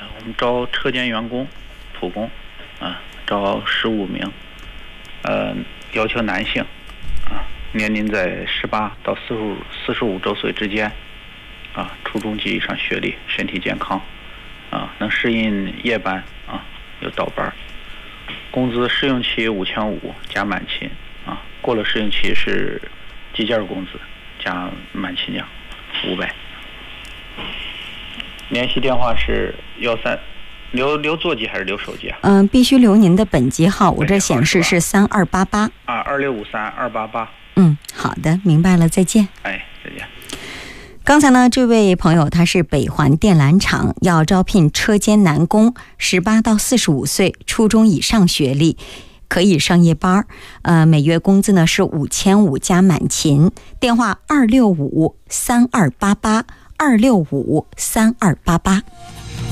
我们招车间员工、普工，招15名，要求男性，年龄在18到45周岁之间，初中及以上学历，身体健康，能适应夜班，有倒班。工资试用期5500加满勤，过了试用期是计件工资加满勤奖500。联系电话是13，留座机还是留手机啊？ 必须留您的本机号，我这显示是3288。 2653-288。 好的，明白了，再见。 再见。 刚才呢，这位朋友他是北环电缆厂要招聘车间男工，18到45岁，初中以上学历，可以上夜班，每月工资呢是5500加满勤，电话265-3288，265-3288。